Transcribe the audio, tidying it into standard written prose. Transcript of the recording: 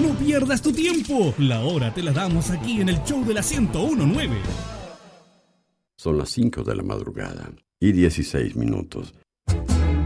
No pierdas tu tiempo. La hora te la damos aquí en el show de la 101.9. Son las 5 de la madrugada y 16 minutos.